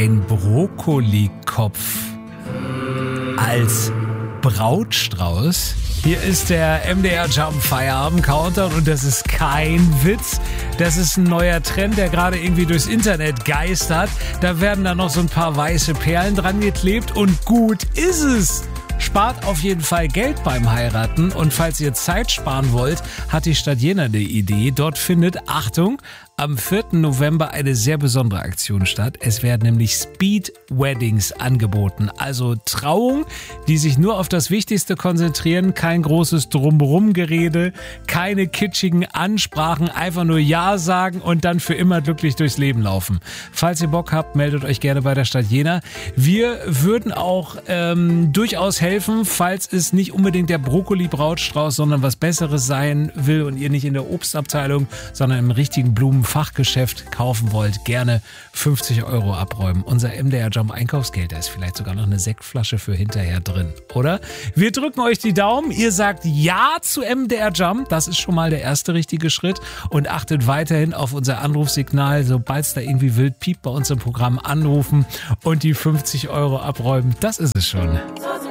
ein Brokkolikopf als Brautstrauß. Hier ist der MDR Jump Feierabend Countdown und das ist kein Witz. Das ist ein neuer Trend, der gerade irgendwie durchs Internet geistert. Da werden dann noch so ein paar weiße Perlen dran geklebt und gut ist es. Spart auf jeden Fall Geld beim Heiraten und falls ihr Zeit sparen wollt, hat die Stadt Jena eine Idee. Dort findet, Achtung, am 4. November eine sehr besondere Aktion statt. Es werden nämlich Speed Weddings angeboten. Also Trauungen, die sich nur auf das Wichtigste konzentrieren. Kein großes Drumherum-Gerede, keine kitschigen Ansprachen, einfach nur Ja sagen und dann für immer glücklich durchs Leben laufen. Falls ihr Bock habt, meldet euch gerne bei der Stadt Jena. Wir würden auch durchaus helfen, falls es nicht unbedingt der Brokkoli-Brautstrauß, sondern was Besseres sein will und ihr nicht in der Obstabteilung, sondern im richtigen Blumenfachgeschäft kaufen wollt, gerne 50 € abräumen. Unser MDR Jump Einkaufsgeld, da ist vielleicht sogar noch eine Sektflasche für hinterher drin, oder? Wir drücken euch die Daumen, ihr sagt Ja zu MDR Jump, das ist schon mal der erste richtige Schritt und achtet weiterhin auf unser Anrufsignal, sobald es da irgendwie wild piept bei uns im Programm anrufen und die 50 € abräumen, das ist es schon.